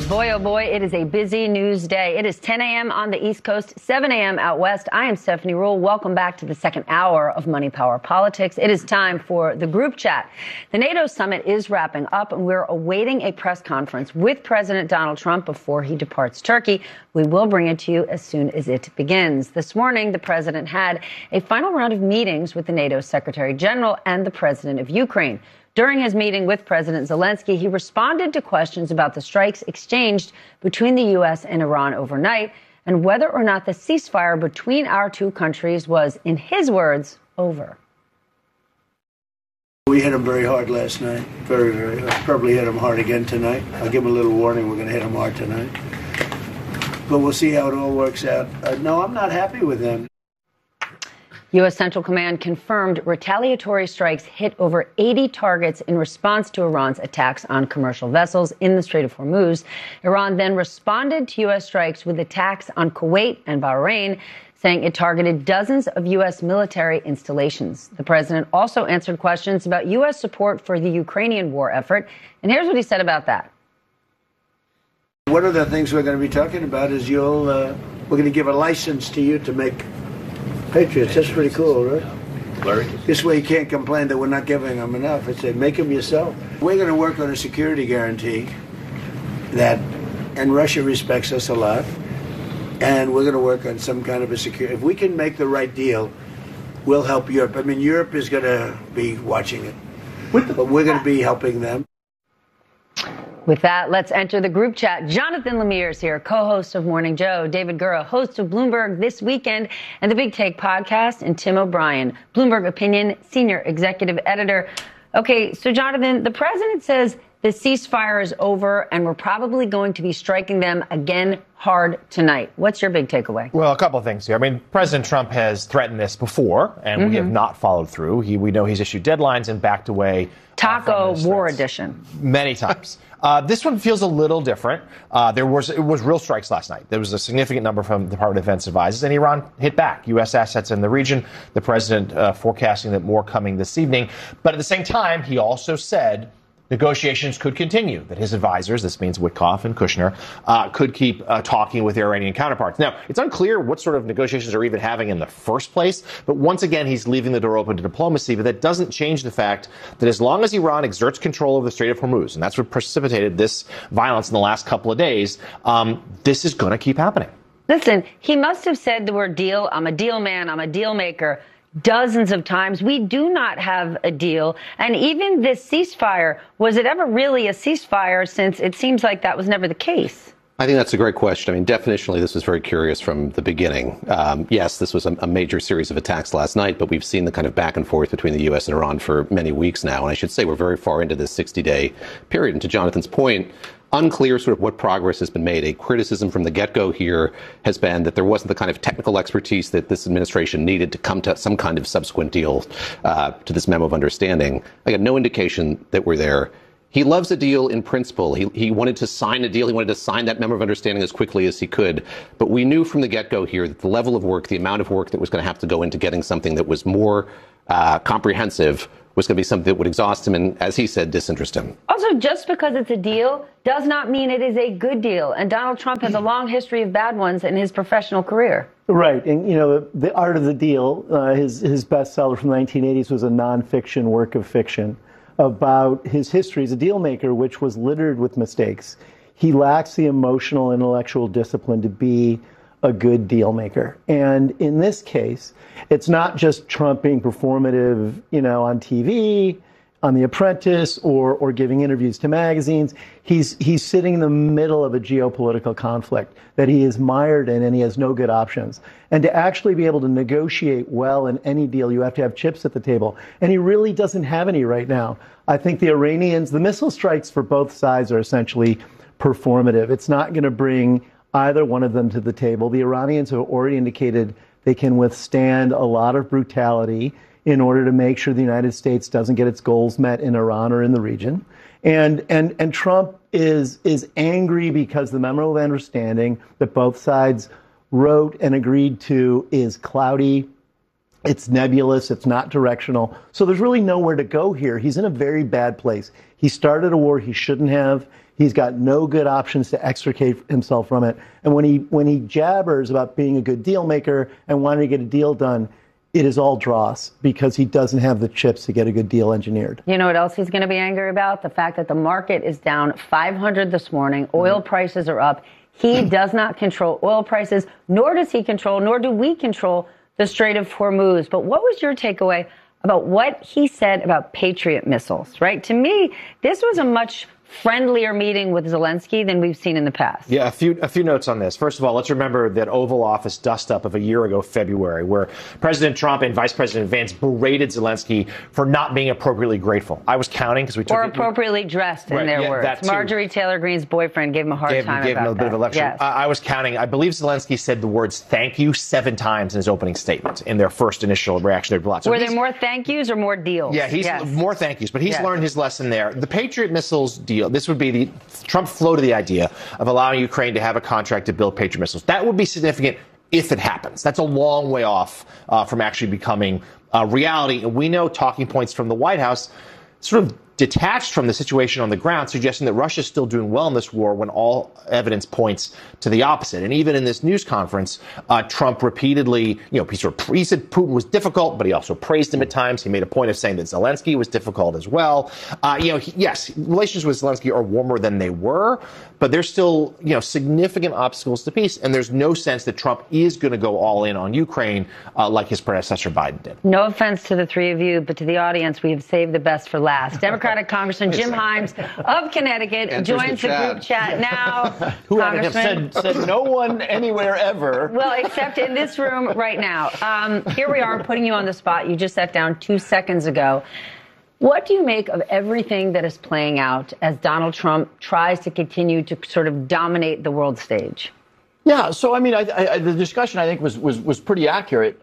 Boy, oh boy, it is a busy news day. It is 10 a.m. on the East Coast, 7 a.m. out west. I am Stephanie Ruhle. Welcome back to the second hour of Money, Power, Politics. It is time for the group chat. The NATO summit is wrapping up, and we're awaiting a press conference with President Donald Trump before he departs Turkey. We will bring it to you as soon as it begins. This morning, the president had a final round of meetings with the NATO Secretary General and the president of Ukraine. During his meeting with President Zelensky, he responded to questions about the strikes exchanged between the U.S. and Iran overnight and whether or not the ceasefire between our two countries was, in his words, over. We hit them very hard last night, very, very hard. Probably hit them hard again tonight. I'll give them a little warning. We're going to hit them hard tonight. But we'll see how it all works out. No, I'm not happy with them. U.S. Central Command confirmed retaliatory strikes hit over 80 targets in response to Iran's attacks on commercial vessels in the Strait of Hormuz. Iran then responded to U.S. strikes with attacks on Kuwait and Bahrain, saying it targeted dozens of U.S. military installations. The president also answered questions about U.S. support for the Ukrainian war effort. And here's what he said about that. One of the things we're going to be talking about is we're going to give a license to you to make Patriots. That's pretty cool, right? Larry? This way you can't complain that we're not giving them enough. I say, make them yourself. We're going to work on a security guarantee and Russia respects us a lot, and we're going to work on some kind of a security. If we can make the right deal, we'll help Europe. I mean, Europe is going to be watching it, but we're going to be helping them. With that, let's enter the group chat. Jonathan Lemire is here, co-host of Morning Joe. David Gura, host of Bloomberg This Weekend and the Big Take podcast. And Tim O'Brien, Bloomberg Opinion, senior executive editor. Okay, so Jonathan, the president says the ceasefire is over and we're probably going to be striking them again hard tonight. What's your big takeaway? Well, a couple of things here. I mean, President Trump has threatened this before, and we have not followed through. We know he's issued deadlines and backed away. Taco War Edition. Many times. This one feels a little different. It was real strikes last night. There was a significant number from the Department of Defense advisors, and Iran hit back. U.S. assets in the region. The president forecasting that more coming this evening. But at the same time, he also said negotiations could continue, that his advisors, this means Witkoff and Kushner, could keep talking with their Iranian counterparts. Now, it's unclear what sort of negotiations are even having in the first place, but once again, he's leaving the door open to diplomacy, but that doesn't change the fact that as long as Iran exerts control of the Strait of Hormuz, and that's what precipitated this violence in the last couple of days, this is going to keep happening. Listen, he must have said the word deal. I'm a deal man. I'm a deal maker. Dozens of times. We do not have a deal. And even this ceasefire, was it ever really a ceasefire, since it seems like that was never the case? I think that's a great question. I mean, definitionally, this was very curious from the beginning. Yes, this was a major series of attacks last night, but we've seen the kind of back and forth between the U.S. and Iran for many weeks now. And I should say we're very far into this 60-day period. And to Jonathan's point, unclear sort of what progress has been made. A criticism from the get-go here has been that there wasn't the kind of technical expertise that this administration needed to come to some kind of subsequent deal to this memo of understanding. I got no indication that we're there. He loves a deal in principle. He wanted to sign a deal. He wanted to sign that memo of understanding as quickly as he could. But we knew from the get-go here that the level of work, the amount of work that was going to have to go into getting something that was more comprehensive was going to be something that would exhaust him and, as he said, disinterest him. Also, just because it's a deal does not mean it is a good deal. And Donald Trump has a long history of bad ones in his professional career. Right. And, you know, The Art of the Deal, his bestseller from the 1980s, was a nonfiction work of fiction about his history as a deal maker, which was littered with mistakes. He lacks the emotional, intellectual discipline to be a good deal maker. And in this case, it's not just Trump being performative, you know, on TV, on The Apprentice, or giving interviews to magazines. He's sitting in the middle of a geopolitical conflict that he is mired in, and he has no good options. And to actually be able to negotiate well in any deal, you have to have chips at the table. And he really doesn't have any right now. I think the Iranians, the missile strikes for both sides are essentially performative. It's not going to bring either one of them to the table. The Iranians have already indicated they can withstand a lot of brutality in order to make sure the United States doesn't get its goals met in Iran or in the region. And Trump is angry because the memo of understanding that both sides wrote and agreed to is cloudy. It's nebulous. It's not directional. So there's really nowhere to go here. He's in a very bad place. He started a war he shouldn't have. He's got no good options to extricate himself from it. And when he jabbers about being a good deal maker and wanting to get a deal done, it is all dross because he doesn't have the chips to get a good deal engineered. You know what else he's going to be angry about? The fact that the market is down 500 this morning. Oil prices are up. He does not control oil prices, nor do we control the Strait of Hormuz. But what was your takeaway about what he said about Patriot missiles, right? To me, this was a much friendlier meeting with Zelensky than we've seen in the past. Yeah, a few notes on this. First of all, let's remember that Oval Office dust-up of a year ago, February, where President Trump and Vice President Vance berated Zelensky for not being appropriately grateful. I was counting because we took... Or appropriately dressed, in their words. Marjorie Taylor Greene's boyfriend gave him a hard time about that. Gave him a bit of a lecture. Yes. I was counting. I believe Zelensky said the words thank you 7 times in his opening statement in their first initial reactionary blast. So were there more thank yous or more deals? Yeah, more thank yous, but he's learned his lesson there. The Patriot missiles deal, this would be Trump floated the idea of allowing Ukraine to have a contract to build Patriot missiles. That would be significant if it happens. That's a long way off from actually becoming a reality. And we know talking points from the White House sort of detached from the situation on the ground, suggesting that Russia is still doing well in this war when all evidence points to the opposite. And even in this news conference, Trump repeatedly, he said Putin was difficult, but he also praised him at times. He made a point of saying that Zelensky was difficult as well. Yes, relations with Zelensky are warmer than they were, but there's still, significant obstacles to peace. And there's no sense that Trump is going to go all in on Ukraine like his predecessor Biden did. No offense to the three of you, but to the audience, we have saved the best for last. Democratic Congressman Jim Himes of Connecticut joins the group chat now. Who said no one anywhere ever. Well, except in this room right now. Here we are putting you on the spot. You just sat down 2 seconds ago. What do you make of everything that is playing out as Donald Trump tries to continue to sort of dominate the world stage? Yeah, so I mean, the discussion I think was pretty accurate.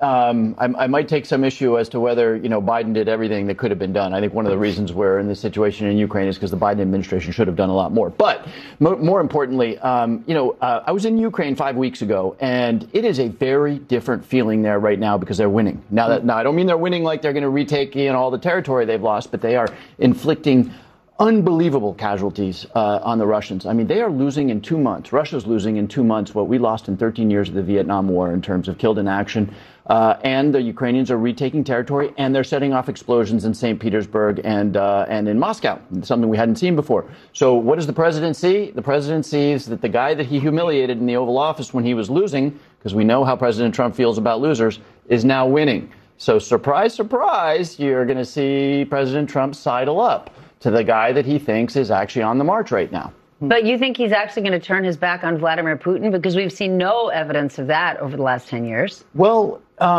I might take some issue as to whether Biden did everything that could have been done. I think one of the reasons we're in this situation in Ukraine is because the Biden administration should have done a lot more. But more importantly, I was in Ukraine 5 weeks ago, and it is a very different feeling there right now because they're winning. Now I don't mean they're winning like they're going to retake all the territory they've lost, but they are inflicting unbelievable casualties on the Russians. I mean, they are losing in 2 months. Russia's losing in 2 months what we lost in 13 years of the Vietnam War in terms of killed in action. And the Ukrainians are retaking territory, and they're setting off explosions in St. Petersburg and in Moscow, something we hadn't seen before. So what does the president see? The president sees that the guy that he humiliated in the Oval Office when he was losing, because we know how President Trump feels about losers, is now winning. So surprise, surprise, you're going to see President Trump sidle up to the guy that he thinks is actually on the march right now. But you think he's actually going to turn his back on Vladimir Putin? Because we've seen no evidence of that over the last 10 years. Well,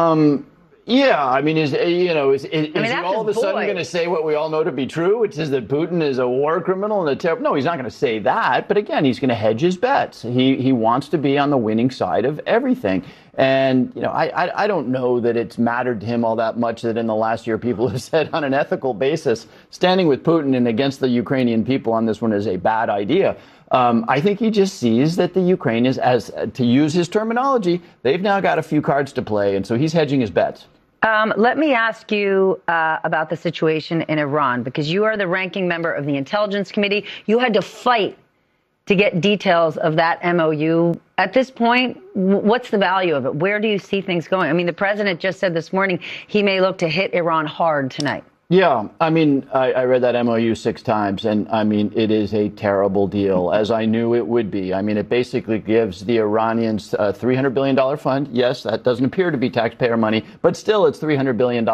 yeah. I mean, is he all of a sudden going to say what we all know to be true, which is that Putin is a war criminal and a terrorist? No, he's not going to say that. But again, he's going to hedge his bets. He wants to be on the winning side of everything. And, I don't know that it's mattered to him all that much that in the last year people have said on an ethical basis, standing with Putin and against the Ukrainian people on this one is a bad idea. I think he just sees that the Ukraine is, as to use his terminology, they've now got a few cards to play. And so he's hedging his bets. Let me ask you about the situation in Iran, because you are the ranking member of the Intelligence Committee. You had to fight to get details of that MOU. At this point, what's the value of it? Where do you see things going? I mean, the president just said this morning he may look to hit Iran hard tonight. Yeah, I mean, I read that MOU 6 times, and I mean, it is a terrible deal, as I knew it would be. I mean, it basically gives the Iranians a $300 billion fund. Yes, that doesn't appear to be taxpayer money, but still it's $300 billion.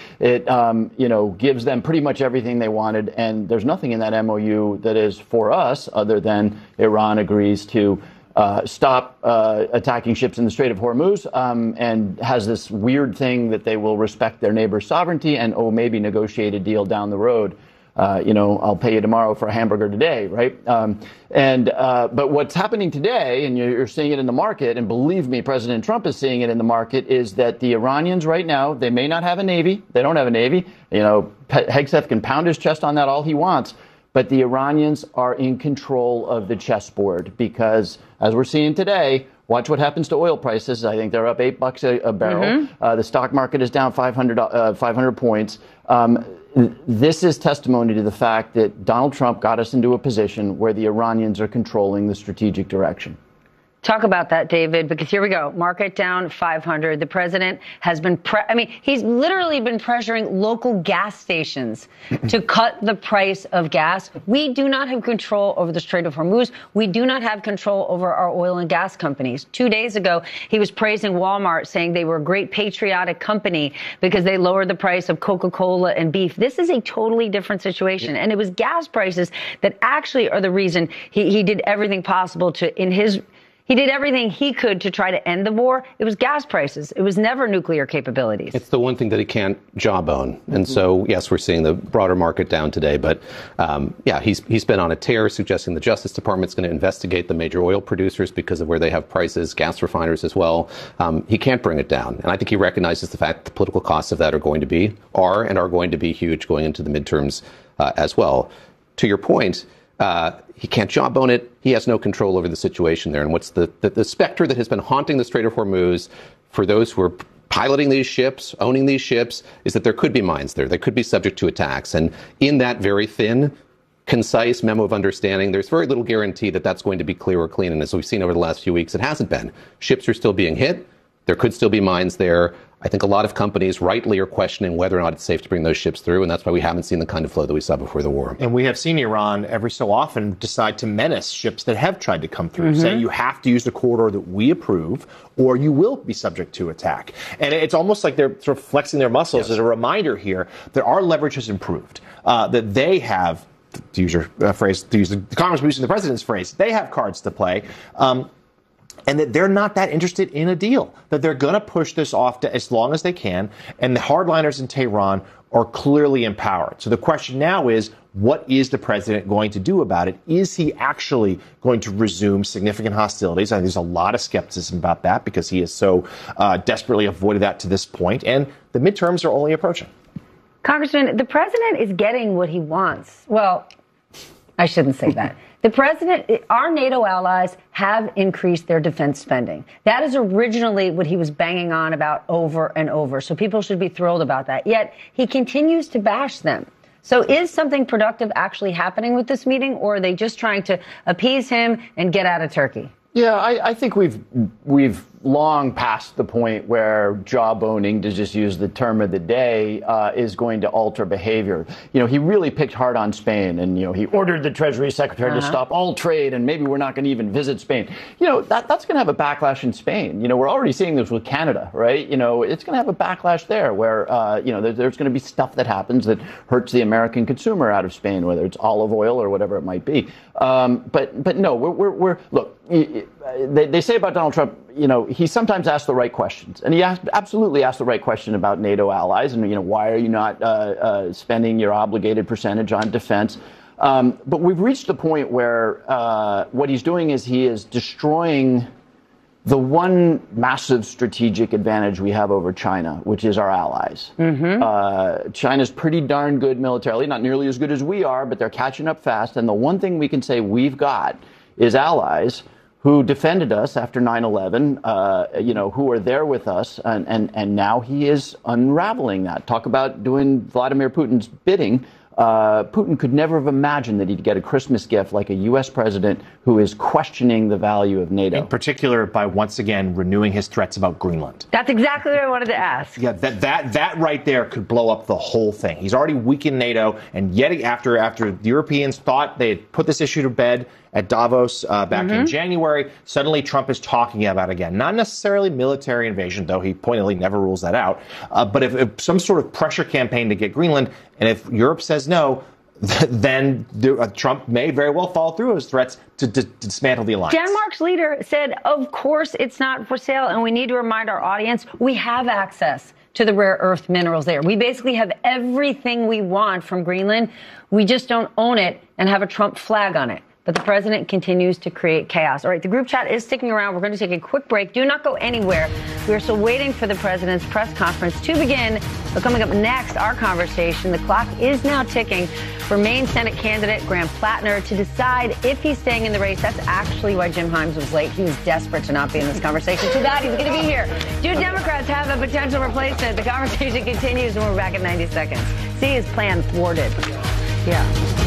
It, gives them pretty much everything they wanted, and there's nothing in that MOU that is for us other than Iran agrees to stop attacking ships in the Strait of Hormuz and has this weird thing that they will respect their neighbor's sovereignty and, maybe negotiate a deal down the road. I'll pay you tomorrow for a hamburger today, right? But what's happening today, and you're seeing it in the market, and believe me, President Trump is seeing it in the market, is that the Iranians right now, they may not have a navy. They don't have a navy. Hegseth can pound his chest on that all he wants. But the Iranians are in control of the chessboard because, as we're seeing today, Watch what happens to oil prices. I think they're up $8 a barrel. The stock market is down 500 points. This is testimony to the fact that Donald Trump got us into a position where the Iranians are controlling the strategic direction. Talk about that, David, because here we go. Market down 500. The president has been, he's literally been pressuring local gas stations to cut the price of gas. We do not have control over the Strait of Hormuz. We do not have control over our oil and gas companies. 2 days ago, he was praising Walmart, saying they were a great patriotic company because they lowered the price of Coca-Cola and beef. This is a totally different situation. And it was gas prices that actually are the reason he did everything possible he did everything he could to try to end the war. It was gas prices. It was never nuclear capabilities. It's the one thing that he can't jawbone. And so, yes, we're seeing the broader market down today. But, he's been on a tear suggesting the Justice Department's going to investigate the major oil producers because of where they have prices, gas refiners as well. He can't bring it down. And I think he recognizes the fact that the political costs of that are going to be huge going into the midterms as well. To your point, he can't jawbone it. He has no control over the situation there. And what's the specter that has been haunting the Strait of Hormuz for those who are piloting these ships, owning these ships, is that there could be mines there. They could be subject to attacks. And in that very thin, concise memo of understanding, there's very little guarantee that that's going to be clear or clean. And as we've seen over the last few weeks, it hasn't been. Ships are still being hit. There could still be mines there. I think a lot of companies rightly are questioning whether or not it's safe to bring those ships through, and that's why we haven't seen the kind of flow that we saw before the war. And we have seen Iran every so often decide to menace ships that have tried to come through, saying you have to use the corridor that we approve, or you will be subject to attack. And it's almost like they're sort of flexing their muscles as a reminder here that our leverage has improved, that they have, to use your phrase, to use the Congress using the president's phrase, they have cards to play. And that they're not that interested in a deal, that they're going to push this off to as long as they can. And the hardliners in Tehran are clearly empowered. So the question now is, what is the president going to do about it? Is he actually going to resume significant hostilities? I think there's a lot of skepticism about that because he has so desperately avoided that to this point. And the midterms are only approaching. Congressman, the president is getting what he wants. Well, I shouldn't say that. The president, our NATO allies have increased their defense spending. That is originally what he was banging on about over and over. So people should be thrilled about that. Yet he continues to bash them. So is something productive actually happening with this meeting, or are they just trying to appease him and get out of Turkey? Yeah, I think we've long past the point where jawboning, to just use the term of the day, is going to alter behavior. You know, he really picked hard on Spain, and, he ordered the Treasury Secretary to stop all trade, and maybe we're not going to even visit Spain. That's going to have a backlash in Spain. We're already seeing this with Canada, right? It's going to have a backlash there where, there's going to be stuff that happens that hurts the American consumer out of Spain, whether it's olive oil or whatever it might be. But no, we're look, they say about Donald Trump, he sometimes asks the right questions, and he absolutely asked the right question about NATO allies, and why are you not spending your obligated percentage on defense? But we've reached the point where what he's doing is he is destroying the one massive strategic advantage we have over China, which is our allies. China's pretty darn good militarily, not nearly as good as we are, but they're catching up fast. And the one thing we can say we've got is allies who defended us after 9/11, who are there with us, and now he is unraveling that. Talk about doing Vladimir Putin's bidding. Putin could never have imagined that he'd get a Christmas gift like a U.S. president who is questioning the value of NATO. In particular, by once again renewing his threats about Greenland. That's exactly what I wanted to ask. Yeah, that right there could blow up the whole thing. He's already weakened NATO, and yet after the Europeans thought they had put this issue to bed at Davos back in January, suddenly Trump is talking about it again. Not necessarily military invasion, though he pointedly never rules that out, but if some sort of pressure campaign to get Greenland, and if Europe says no, then Trump may very well follow through his threats to dismantle the alliance. Denmark's leader said, of course it's not for sale, and we need to remind our audience we have access to the rare earth minerals there. We basically have everything we want from Greenland. We just don't own it and have a Trump flag on it. but the president continues to create chaos. All right, the group chat is sticking around. We're going to take a quick break. Do not go anywhere. We are still waiting for the president's press conference to begin. But coming up next, our conversation. The clock is now ticking for Maine Senate candidate Graham Plattner to decide if he's staying in the race. That's actually why Jim Himes was late. He was desperate to not be in this conversation. Too bad he's going to be here. Do Democrats have a potential replacement? The conversation continues when we're back in 90 seconds. See his plan thwarted. Yeah.